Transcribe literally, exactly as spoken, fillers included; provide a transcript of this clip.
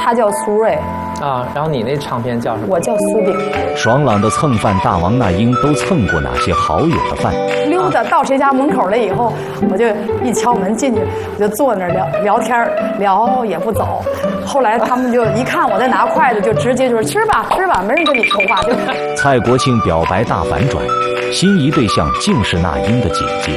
他叫苏芮。 啊，然后你那唱片叫什么？ 我叫苏炳。 爽朗的蹭饭大王那英都蹭过哪些好友的饭？ 溜达到谁家门口了以后，我就一敲门进去，我就坐那儿聊聊天，聊也不走。后来他们就一看我在拿筷子，就直接就说吃吧吃吧，没人跟你说话。就蔡国庆表白大反转，心仪对象竟是那英的姐姐。